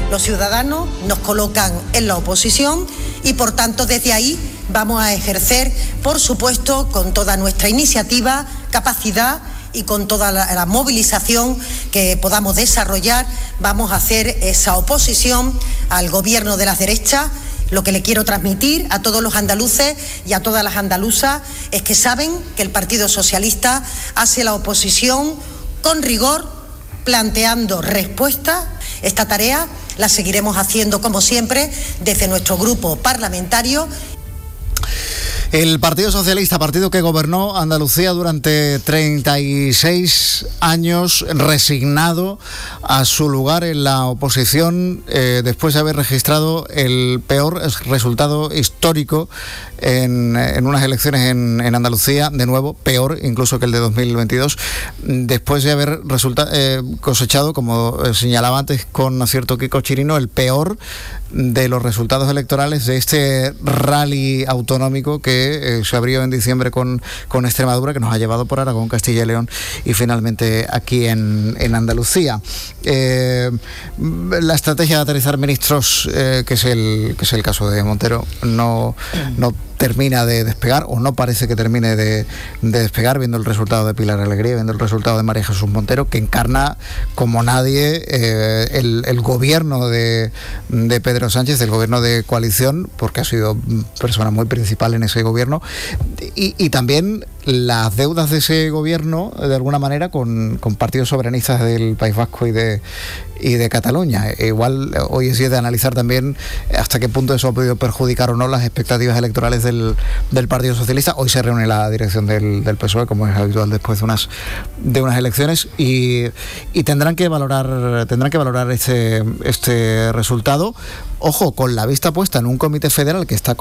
Los ciudadanos nos colocan en la oposición y, por tanto, desde ahí vamos a ejercer, por supuesto, con toda nuestra iniciativa, capacidad y con toda la movilización que podamos desarrollar, vamos a hacer esa oposición al gobierno de las derechas. Lo que le quiero transmitir a todos los andaluces y a todas las andaluzas es que saben que el Partido Socialista hace la oposición con rigor, planteando respuestas. Esta tarea la seguiremos haciendo, como siempre, desde nuestro grupo parlamentario. El Partido Socialista, partido que gobernó Andalucía durante 36 años, resignado a su lugar en la oposición, después de haber registrado el peor resultado histórico en unas elecciones en Andalucía, de nuevo, peor incluso que el de 2022, después de haber cosechado, como señalaba antes con acierto Kiko Chirino, el peor de los resultados electorales de este rally autonómico que se abrió en diciembre con Extremadura, que nos ha llevado por Aragón, Castilla y León y finalmente aquí en Andalucía. La estrategia de aterrizar ministros, que es el caso de Montero, no termina de despegar, o no parece que termine de despegar, viendo el resultado de Pilar Alegría, viendo el resultado de María Jesús Montero, que encarna como nadie el gobierno de Pedro Sánchez, el gobierno de coalición, porque ha sido persona muy principal en ese gobierno, y también las deudas de ese gobierno, de alguna manera, con partidos soberanistas del País Vasco y de Cataluña. Igual hoy es día de analizar también hasta qué punto eso ha podido perjudicar o no las expectativas electorales del Partido Socialista. Hoy se reúne la dirección del PSOE, como es habitual después de unas elecciones, y tendrán que valorar este resultado. Ojo, con la vista puesta en un comité federal que está